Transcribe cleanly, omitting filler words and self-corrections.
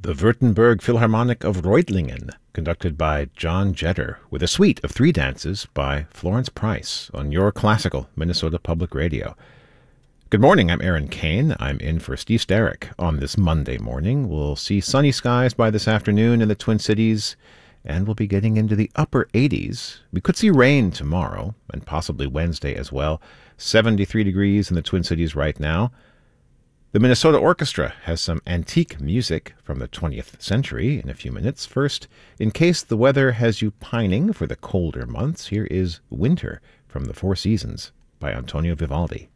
The Württemberg Philharmonic of Reutlingen, conducted by John Jetter, with a suite of three dances by Florence Price on your classical Minnesota Public Radio. Good morning, I'm Aaron Kane. I'm in for Steve Starrick on this Monday morning. We'll see sunny skies by this afternoon in the Twin Cities, and we'll be getting into the upper 80s. We could see rain tomorrow, and possibly Wednesday as well. 73 degrees in the Twin Cities right now. The Minnesota Orchestra has some antique music from the 20th century in a few minutes. First, in case the weather has you pining for the colder months, here is Winter from the Four Seasons by Antonio Vivaldi.